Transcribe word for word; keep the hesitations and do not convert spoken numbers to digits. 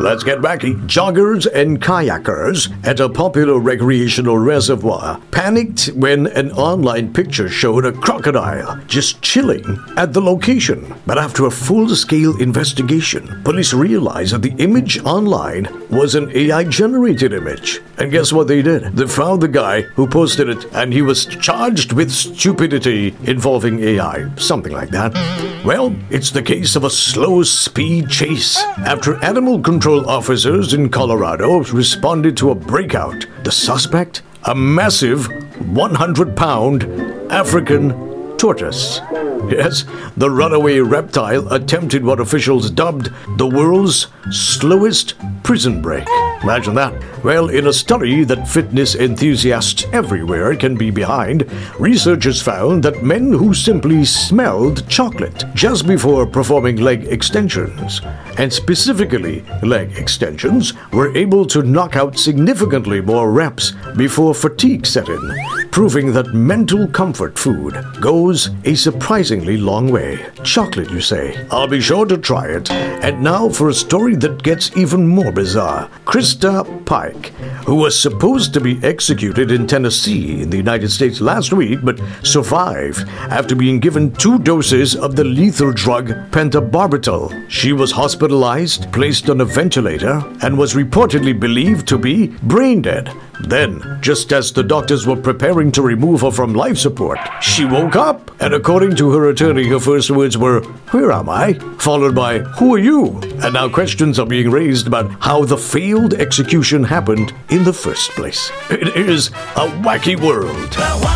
let's get wacky. Joggers and kayakers at a popular recreational reservoir panicked when an online picture showed a crocodile just chilling at the location. But after a full-scale investigation, police realized that the image online was an A I-generated image. And guess what they did? They found the guy who posted it, and he was charged with stupidity involving A I. Something like that. Well, it's the case of a slow speed chase. After animal control officers in Colorado responded to a breakout, the suspect, a massive one hundred pound African tortoise. Yes, the runaway reptile attempted what officials dubbed the world's slowest prison break. Imagine that. Well, in a study that fitness enthusiasts everywhere can be behind, researchers found that men who simply smelled chocolate just before performing leg extensions, and specifically leg extensions, were able to knock out significantly more reps before fatigue set in, proving that mental comfort food goes a surprisingly long way. Chocolate, you say? I'll be sure to try it. And now for a story that gets even more bizarre. Krista Pike, who was supposed to be executed in Tennessee in the United States last week, but survived after being given two doses of the lethal drug pentobarbital. She was hospitalized, placed on a ventilator, and was reportedly believed to be brain dead. Then, just as the doctors were preparing to remove her from life support, she woke up, and according to her attorney, her first words were, "Where am I?" followed by, "Who are you?" And now questions are being raised about how the failed execution happened in the first place. It is a wacky world.